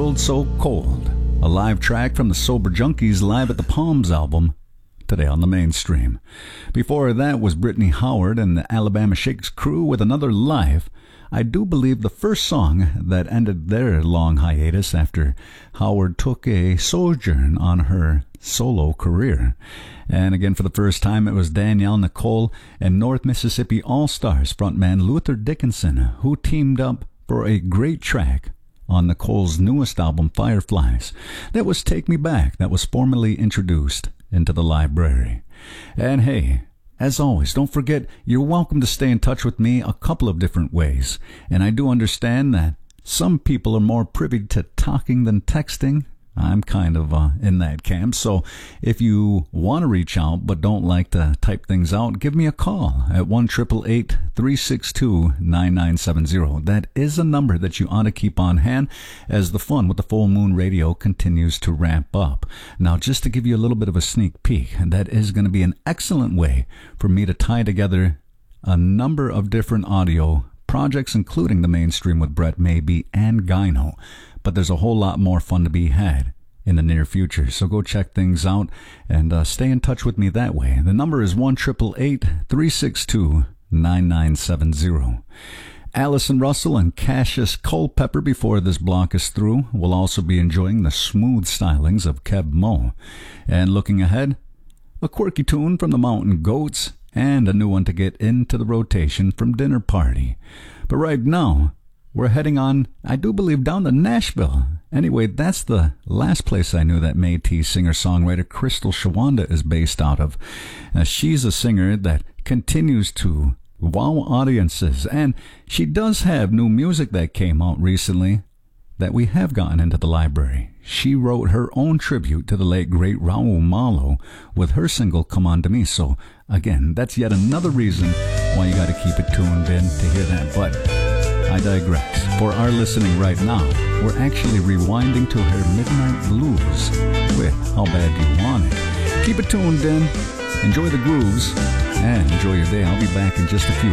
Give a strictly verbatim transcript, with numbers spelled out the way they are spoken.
World So Cold, a live track from the Sober Junkies Live at the Palms album, today on the mainstream. Before that was Brittany Howard and the Alabama Shakes crew with Another Life. I do believe the first song that ended their long hiatus after Howard took a sojourn on her solo career. And again, for the first time, it was Danielle Nicole and North Mississippi All-Stars frontman Luther Dickinson who teamed up for a great track on Nicole's newest album, Fireflies. That was Take Me Back, that was formally introduced into the library. And hey, as always, don't forget, you're welcome to stay in touch with me a couple of different ways. And I do understand that some people are more privy to talking than texting. I'm kind of uh, in that camp. So if you want to reach out but don't like to type things out, give me a call at one eight eight eight, three six two, nine nine seven zero. That is a number that you ought to keep on hand as the fun with the Full Moon Radio continues to ramp up. Now, just to give you a little bit of a sneak peek, that is going to be an excellent way for me to tie together a number of different audio projects, including the mainstream with Brett Maybe and Gyno. But there's a whole lot more fun to be had in the near future. So go check things out and uh, stay in touch with me that way. The number is one eight eight eight, three six two, nine nine seven zero. Allison Russell and Cassius Culpepper, before this block is through, will also be enjoying the smooth stylings of Keb Mo. And looking ahead, a quirky tune from the Mountain Goats and a new one to get into the rotation from Dinner Party. But right now, we're heading on, I do believe, down to Nashville. Anyway, that's the last place I knew that Métis singer-songwriter Crystal Shawanda is based out of. Now, she's a singer that continues to wow audiences, and she does have new music that came out recently that we have gotten into the library. She wrote her own tribute to the late, great Raul Malo with her single, Come On To Me. So, again, that's yet another reason why you got to keep it tuned in to hear that. But I digress. For our listening right now, we're actually rewinding to her Midnight Blues with How Bad Do You Want It. Keep it tuned in, enjoy the grooves, and enjoy your day. I'll be back in just a few.